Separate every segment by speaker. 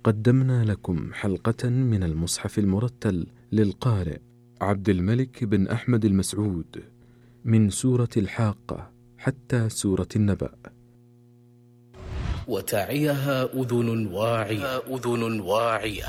Speaker 1: قدمنا لكم حلقة من المصحف المرتل للقارئ عبد الملك بن أحمد المسعود من سورة الحاقة حتى سورة النبأ.
Speaker 2: وتعيها أذن واعية.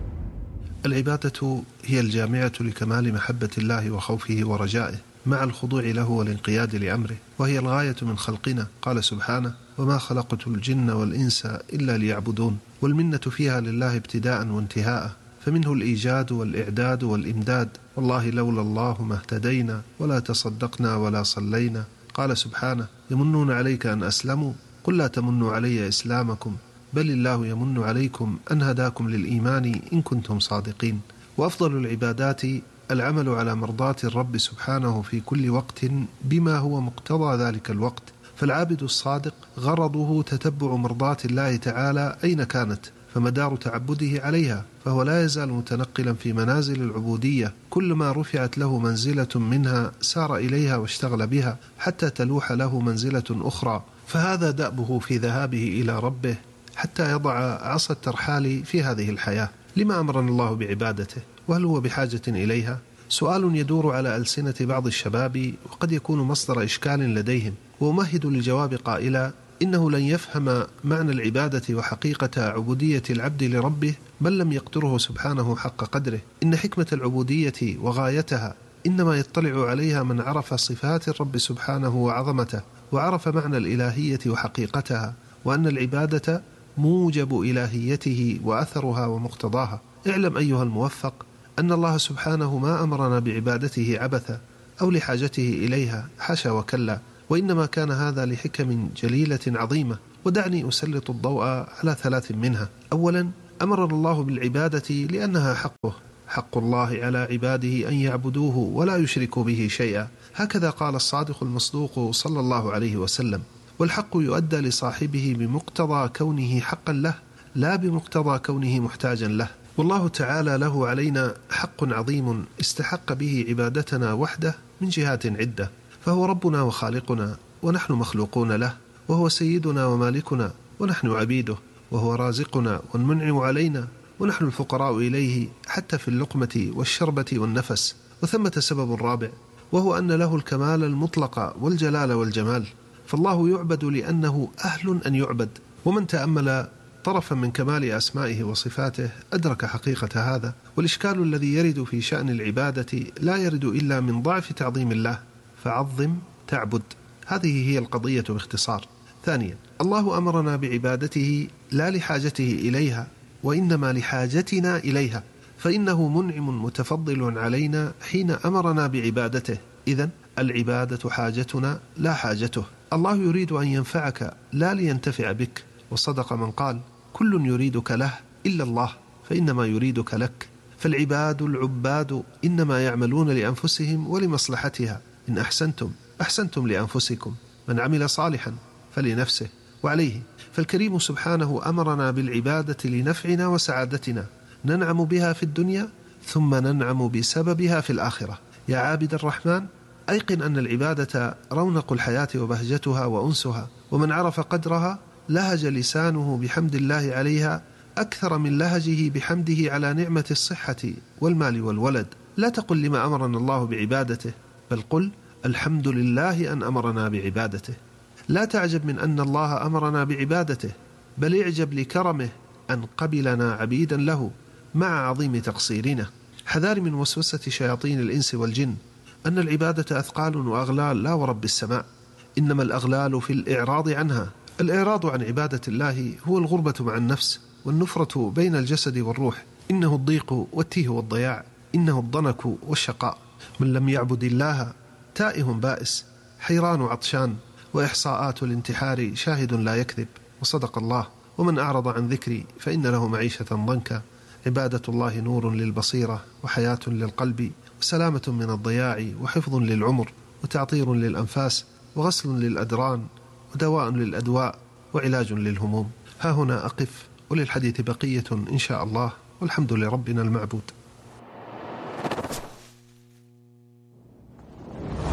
Speaker 3: العبادة هي الجامعة لكمال محبة الله وخوفه ورجائه مع الخضوع له والانقياد لأمره، وهي الغاية من خلقنا. قال سبحانه: وما خلقت الجن والإنس إلا ليعبدون. والمنة فيها لله ابتداء وانتهاء، فمنه الإيجاد والإعداد والإمداد. والله لولا الله ما اهتدينا ولا تصدقنا ولا صلينا. قال سبحانه: يمنون عليك أن أسلموا، قل لا تمنوا علي إسلامكم، بل الله يمن عليكم أن هداكم للإيمان إن كنتم صادقين. وأفضل العبادات العمل على مرضاة الرب سبحانه في كل وقت بما هو مقتضى ذلك الوقت، فالعابد الصادق غرضه تتبع مرضاة الله تعالى أين كانت، فمدار تعبده عليها، فهو لا يزال متنقلا في منازل العبودية، كلما رفعت له منزلة منها سار إليها واشتغل بها حتى تلوح له منزلة أخرى، فهذا دأبه في ذهابه إلى ربه حتى يضع عصا الترحال في هذه الحياة. لما أمرنا الله بعبادته؟ وهل هو بحاجة إليها؟ سؤال يدور على ألسنة بعض الشباب وقد يكون مصدر إشكال لديهم، وأمهد للجواب قائلا: إنه لن يفهم معنى العبادة وحقيقة عبودية العبد لربه من لم يقدره سبحانه حق قدره. إن حكمة العبودية وغايتها إنما يطلع عليها من عرف صفات الرب سبحانه وعظمته، وعرف معنى الإلهية وحقيقتها، وأن العبادة موجب إلهيته وأثرها ومقتضاها. اعلم أيها الموفق أن الله سبحانه ما أمرنا بعبادته عبثا أو لحاجته إليها، حاشا وكلا، وإنما كان هذا لحكم جليلة عظيمة. ودعني أسلط الضوء على 3 منها. أولا، أمرنا الله بالعبادة لأنها حقه، حق الله على عباده أن يعبدوه ولا يشركوا به شيئا، هكذا قال الصادق المصدوق صلى الله عليه وسلم. والحق يؤدى لصاحبه بمقتضى كونه حقا له، لا بمقتضى كونه محتاجا له. والله تعالى له علينا حق عظيم استحق به عبادتنا وحده من جهات عدة، فهو ربنا وخالقنا ونحن مخلوقون له، وهو سيدنا ومالكنا ونحن عبيده، وهو رازقنا والمنعم علينا ونحن الفقراء إليه حتى في اللقمة والشربة والنفس. وثمة سبب رابع، وهو أن له الكمال المطلق والجلال والجمال، فالله يعبد لأنه أهل أن يعبد. ومن تأمل طرفا من كمال أسمائه وصفاته أدرك حقيقة هذا. والإشكال الذي يرد في شأن العبادة لا يرد إلا من ضعف تعظيم الله، فعظم تعبد، هذه هي القضية باختصار. ثانيا، الله أمرنا بعبادته لا لحاجته إليها، وإنما لحاجتنا إليها، فإنه منعم متفضل علينا حين أمرنا بعبادته. إذن العبادة حاجتنا لا حاجته. الله يريد أن ينفعك لا لينتفع بك، وصدق من قال: كل يريدك له إلا الله فإنما يريدك لك. فالعباد العباد إنما يعملون لأنفسهم ولمصلحتها، إن أحسنتم أحسنتم لأنفسكم، من عمل صالحا فلنفسه وعليه. فالكريم سبحانه أمرنا بالعبادة لنفعنا وسعادتنا، ننعم بها في الدنيا ثم ننعم بسببها في الآخرة. يا عابد الرحمن، أيقن أن العبادة رونق الحياة وبهجتها وأنسها، ومن عرف قدرها لهج لسانه بحمد الله عليها أكثر من لهجه بحمده على نعمة الصحة والمال والولد. لا تقل لما أمرنا الله بعبادته، بل قل الحمد لله أن أمرنا بعبادته. لا تعجب من أن الله أمرنا بعبادته، بل اعجب لكرمه أن قبلنا عبيدا له مع عظيم تقصيرنا. حذار من وسوسة شياطين الإنس والجن، أن العبادة أثقال وأغلال، لا ورب السماء، إنما الأغلال في الإعراض عنها. الإعراض عن عبادة الله هو الغربة مع النفس والنفرة بين الجسد والروح، إنه الضيق والتيه والضياع، إنه الضنك والشقاء. من لم يعبد الله تائه بائس، حيران عطشان، وإحصاءات الانتحار شاهد لا يكذب، وصدق الله: ومن أعرض عن ذكري فإن له معيشة ضنكا. عبادة الله نور للبصيرة وحياة للقلب وسلامة من الضياع وحفظ للعمر وتعطير للأنفاس وغسل للأدران ودواء للأدواء وعلاج للهموم. ها هنا أقف، وللحديث بقية إن شاء الله، والحمد لربنا المعبود.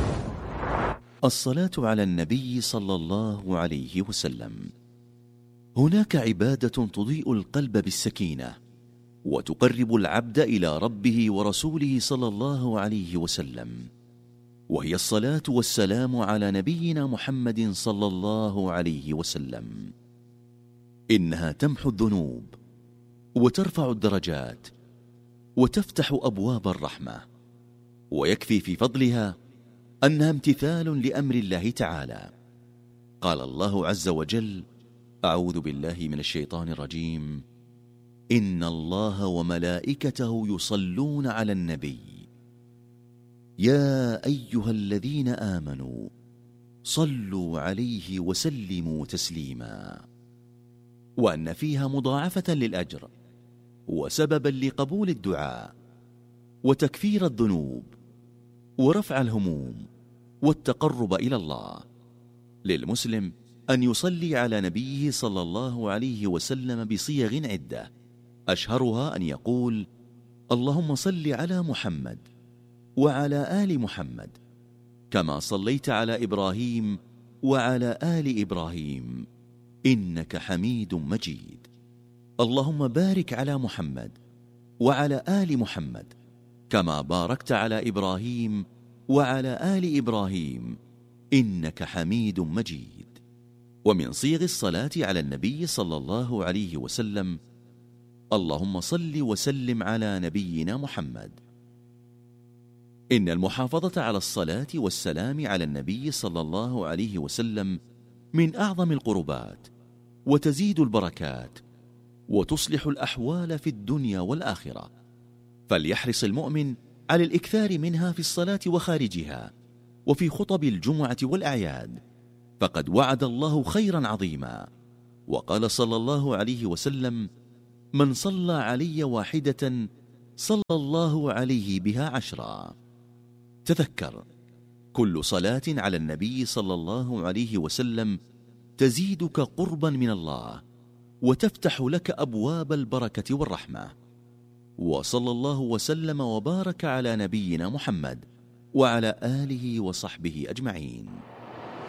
Speaker 2: الصلاة على النبي صلى الله عليه وسلم.
Speaker 4: هناك عبادة تضيء القلب بالسكينة وتقرب العبد إلى ربه ورسوله صلى الله عليه وسلم، وهي الصلاة والسلام على نبينا محمد صلى الله عليه وسلم. إنها تمحو الذنوب وترفع الدرجات وتفتح أبواب الرحمة، ويكفي في فضلها أنها امتثال لأمر الله تعالى. قال الله عز وجل: أعوذ بالله من الشيطان الرجيم: إن الله وملائكته يصلون على النبي يا أيها الذين آمنوا صلوا عليه وسلموا تسليما. وأن فيها مضاعفة للأجر وسببا لقبول الدعاء وتكفير الذنوب ورفع الهموم والتقرب إلى الله. للمسلم أن يصلي على نبيه صلى الله عليه وسلم بصيغ عدة، أشهرها أن يقول: اللهم صل على محمد وعلى آل محمد كما صليت على إبراهيم وعلى آل إبراهيم إنك حميد مجيد. اللهم بارك على محمد وعلى آل محمد كما باركت على إبراهيم وعلى آل إبراهيم إنك حميد مجيد. ومن صيغ الصلاة على النبي صلى الله عليه وسلم: اللهم صل وسلم على نبينا محمد. إن المحافظة على الصلاة والسلام على النبي صلى الله عليه وسلم من أعظم القربات، وتزيد البركات وتصلح الأحوال في الدنيا والآخرة، فليحرص المؤمن على الإكثار منها في الصلاة وخارجها وفي خطب الجمعة والأعياد، فقد وعد الله خيرا عظيما. وقال صلى الله عليه وسلم: من صلى علي واحدة صلى الله عليه بها 10. تذكر، كل صلاة على النبي صلى الله عليه وسلم تزيدك قربا من الله وتفتح لك أبواب البركة والرحمة. وصلى الله وسلم وبارك على نبينا محمد وعلى آله وصحبه أجمعين.